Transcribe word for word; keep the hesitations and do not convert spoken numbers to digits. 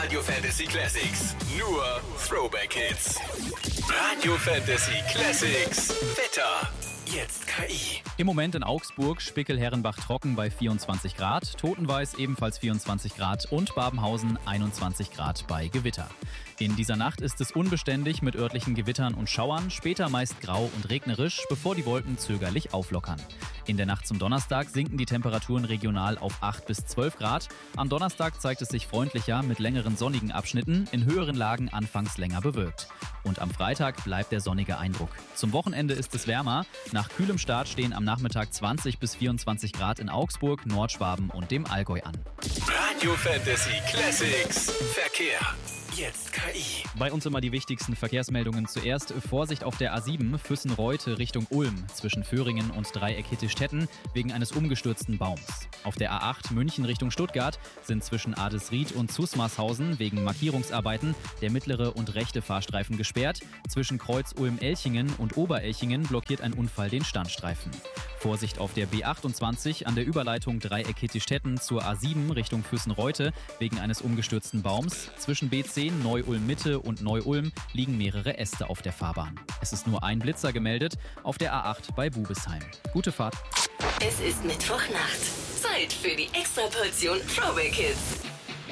Radio Fantasy Classics. Nur Throwback Hits. Radio Fantasy Classics. Wetter. Jetzt K I. Im Moment in Augsburg, Spickel-Herrenbach trocken bei vierundzwanzig Grad, Totenveiß ebenfalls vierundzwanzig Grad und Babenhausen einundzwanzig Grad bei Gewitter. In dieser Nacht ist es unbeständig mit örtlichen Gewittern und Schauern, später meist grau und regnerisch, bevor die Wolken zögerlich auflockern. In der Nacht zum Donnerstag sinken die Temperaturen regional auf acht bis zwölf Grad. Am Donnerstag zeigt es sich freundlicher mit längeren sonnigen Abschnitten, in höheren Lagen anfangs länger bewölkt. Und am Freitag bleibt der sonnige Eindruck. Zum Wochenende ist es wärmer. Nach kühlem Start stehen am Nachmittag zwanzig bis vierundzwanzig Grad in Augsburg, Nordschwaben und dem Allgäu an. Radio Fantasy Classics. Verkehr. Jetzt K I. Bei uns immer die wichtigsten Verkehrsmeldungen zuerst. Vorsicht auf der A sieben, Füssen-Reute Richtung Ulm, zwischen Föhringen und Dreieck-Hittistetten wegen eines umgestürzten Baums. Auf der A acht, München Richtung Stuttgart, sind zwischen Adelsried und Zusmarshausen wegen Markierungsarbeiten der mittlere und rechte Fahrstreifen gesperrt. Zwischen Kreuz Ulm-Elchingen und Oberelchingen blockiert ein Unfall den Standstreifen. Vorsicht auf der B achtundzwanzig an der Überleitung Dreieck-Hittistetten zur A sieben Richtung Füssen-Reute wegen eines umgestürzten Baums. Zwischen B zehn Neu-Ulm-Mitte und Neu-Ulm liegen mehrere Äste auf der Fahrbahn. Es ist nur ein Blitzer gemeldet auf der A acht bei Bubesheim. Gute Fahrt. Es ist Mittwochnacht. Zeit für die Extraportion Throwback Hits.